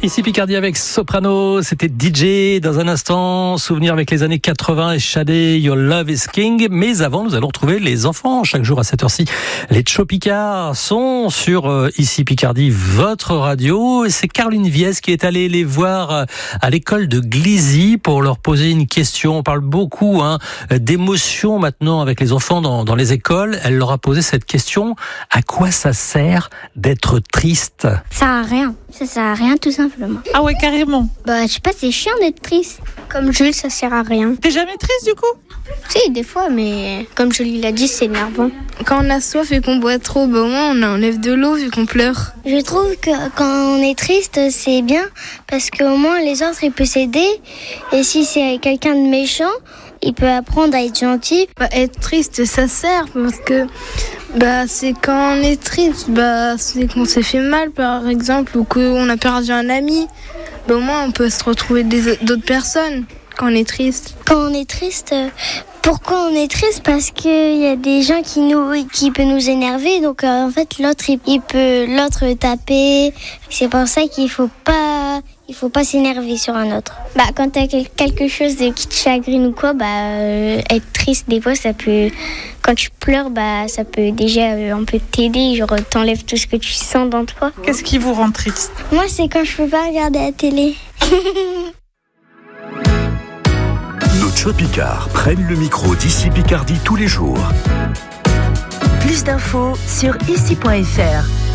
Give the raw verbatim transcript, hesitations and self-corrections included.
Ici Picardie avec Soprano, c'était D J dans un instant, souvenir avec les années quatre-vingts et Shadé, Your Love is King. Mais avant, nous allons retrouver les enfants. Chaque jour à cette heure-ci, les Tchopicards sont sur euh, Ici Picardie, votre radio. Et c'est Caroline Viès qui est allée les voir euh, à l'école de Glizy pour leur poser une question. On parle beaucoup hein, d'émotions maintenant avec les enfants dans, dans les écoles. Elle leur a posé cette question. À quoi ça sert d'être triste ? Ça sert à rien. Ça sert à rien tout simplement. Ah ouais, carrément. Bah, je sais pas, c'est chiant d'être triste. Comme Jules, ça sert à rien. T'es jamais triste du coup ? Si, des fois, mais comme Julie l'a dit, c'est énervant. Quand on a soif et qu'on boit trop, bah au moins on enlève de l'eau vu qu'on pleure. Je trouve que quand on est triste, c'est bien parce qu'au moins les autres, ils peuvent s'aider. Et si c'est quelqu'un de méchant, il peut apprendre à être gentil. Bah, être triste, ça sert parce que bah c'est quand on est triste, bah c'est qu'on s'est fait mal par exemple ou qu'on a perdu un ami. Bah, au moins on peut se retrouver des, d'autres personnes quand on est triste. Quand on est triste, pourquoi on est triste ? Parce qu'il y a des gens qui nous qui peuvent nous énerver. Donc euh, en fait l'autre il, il peut l'autre taper. C'est pour ça qu'il faut pas il faut pas s'énerver sur un autre. Bah quand t'as quelque chose de, qui te chagrine ou quoi, bah euh, être triste des fois ça peut. Quand tu pleures, bah ça peut déjà euh, un peu t'aider. Genre t'enlèves tout ce que tu sens dans toi. Qu'est-ce qui vous rend triste ? Moi c'est quand je peux pas regarder la télé. Nos Tchopicards prennent le micro d'Ici Picardie tous les jours. Plus d'infos sur ici point f r.